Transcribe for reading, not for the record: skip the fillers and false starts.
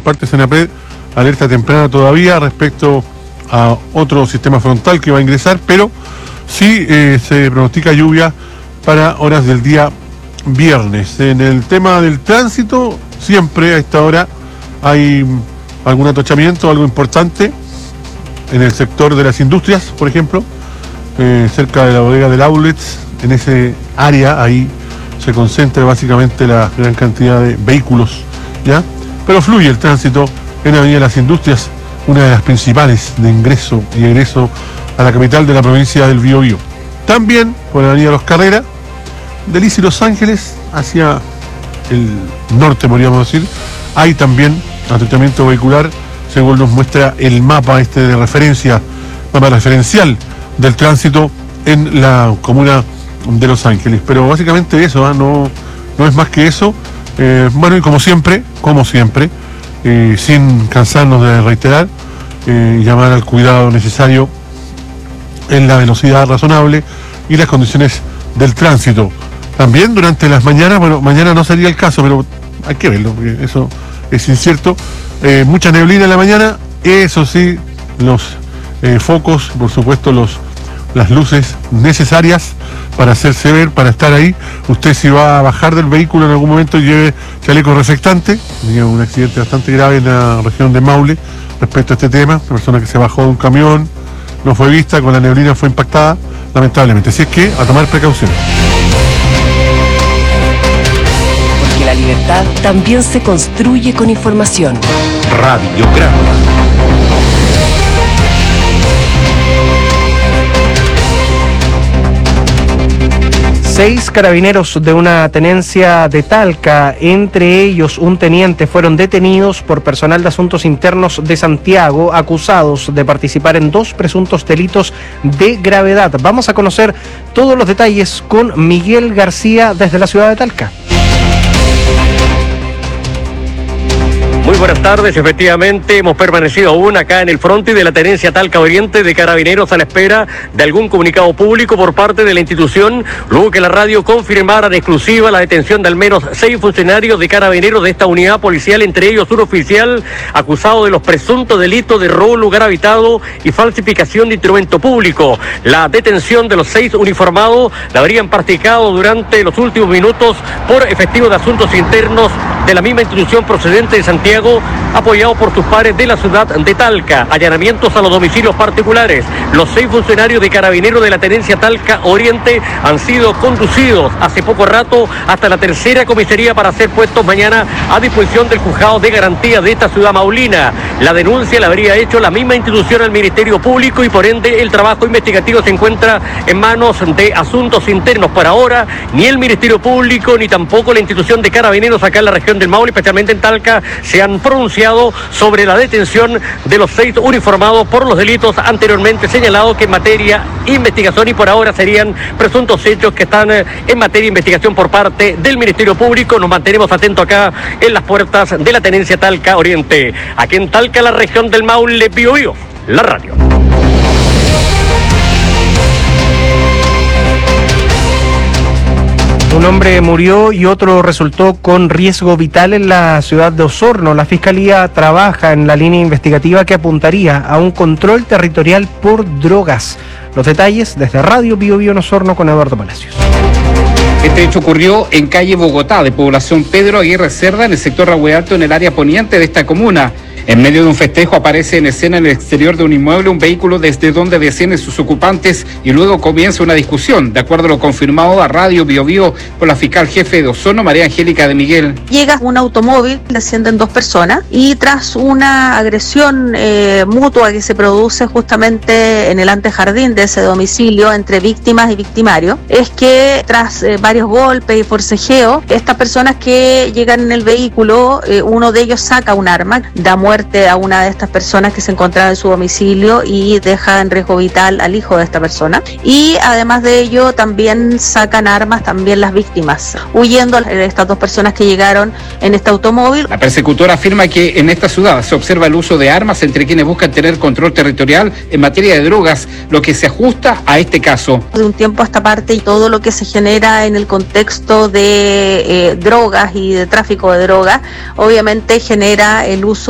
por parte de Senapred, alerta temprana todavía respecto a otro sistema frontal que va a ingresar, pero sí se pronostica lluvia para horas del día viernes. En el tema del tránsito, siempre a esta hora hay algún atochamiento, algo importante en el sector de las industrias, por ejemplo, cerca de la bodega del Outlets, en ese área ahí se concentra básicamente la gran cantidad de vehículos, ¿ya? Pero fluye el tránsito en la Avenida de las Industrias, una de las principales de ingreso y egreso a la capital de la provincia del Biobío. También por la Avenida Los Carreras, de Liz y Los Ángeles hacia el norte, podríamos decir, hay también atochamiento vehicular, según nos muestra el mapa de referencia, mapa referencial del tránsito en la comuna de Los Ángeles. Pero básicamente eso, no es más que eso. Bueno, y como siempre, sin cansarnos de reiterar, llamar al cuidado necesario en la velocidad razonable y las condiciones del tránsito. También durante las mañanas, bueno, mañana no sería el caso, pero hay que verlo, porque eso es incierto. Mucha neblina en la mañana, eso sí, los focos, por supuesto, las luces necesarias para hacerse ver, para estar ahí. Usted, si va a bajar del vehículo en algún momento, lleve chaleco reflectante. Tenía un accidente bastante grave en la región de Maule respecto a este tema. Una persona que se bajó de un camión, no fue vista, con la neblina fue impactada, lamentablemente. Así es que a tomar precauciones. Porque la libertad también se construye con información. Radiograma. 6 carabineros de una tenencia de Talca, entre ellos un teniente, fueron detenidos por personal de asuntos internos de Santiago, acusados de participar en 2 presuntos delitos de gravedad. Vamos a conocer todos los detalles con Miguel García desde la ciudad de Talca. Muy buenas tardes, efectivamente hemos permanecido aún acá en el frontis de la tenencia Talca Oriente de Carabineros a la espera de algún comunicado público por parte de la institución, luego que la radio confirmara en exclusiva la detención de al menos 6 funcionarios de Carabineros de esta unidad policial, entre ellos un oficial acusado de los presuntos delitos de robo en lugar habitado y falsificación de instrumento público. La detención de los 6 uniformados la habrían practicado durante los últimos minutos por efectivos de asuntos internos de la misma institución procedente de Santiago, apoyado por sus pares de la ciudad de Talca. Allanamientos a los domicilios particulares. Los 6 funcionarios de Carabineros de la tenencia Talca Oriente han sido conducidos hace poco rato hasta la tercera comisaría para ser puestos mañana a disposición del juzgado de garantía de esta ciudad maulina. La denuncia la habría hecho la misma institución al Ministerio Público y por ende el trabajo investigativo se encuentra en manos de asuntos internos. Por ahora, ni el Ministerio Público ni tampoco la institución de Carabineros acá en la región del Maule, especialmente en Talca, se han pronunciado sobre la detención de los 6 uniformados por los delitos anteriormente señalados, que en materia de investigación y por ahora serían presuntos hechos que están en materia de investigación por parte del Ministerio Público. Nos mantenemos atentos acá en las puertas de la tenencia Talca Oriente. Aquí en Talca, la región del Maule, Biobío, la radio. Un hombre murió y otro resultó con riesgo vital en la ciudad de Osorno. La Fiscalía trabaja en la línea investigativa que apuntaría a un control territorial por drogas. Los detalles desde Radio Biobío en Osorno con Eduardo Palacios. Este hecho ocurrió en calle Bogotá, de población Pedro Aguirre Cerda, en el sector Rahue Alto, en el área poniente de esta comuna. En medio de un festejo aparece en escena en el exterior de un inmueble un vehículo desde donde descienden sus ocupantes y luego comienza una discusión, de acuerdo a lo confirmado a Radio Biobío por la fiscal jefe de Osorno, María Angélica de Miguel. Llega un automóvil, descienden 2 personas y tras una agresión mutua que se produce justamente en el antejardín de ese domicilio entre víctimas y victimarios, es que tras varios golpes y forcejeo, estas personas que llegan en el vehículo, uno de ellos saca un arma, da muerte a una de estas personas que se encontraba en su domicilio y deja en riesgo vital al hijo de esta persona. Y además de ello también sacan armas también las víctimas, huyendo estas 2 personas que llegaron en este automóvil. La persecutora afirma que en esta ciudad se observa el uso de armas entre quienes buscan tener control territorial en materia de drogas, lo que se ajusta a este caso. De un tiempo a esta parte y todo lo que se genera en el contexto de drogas y de tráfico de drogas, obviamente genera el uso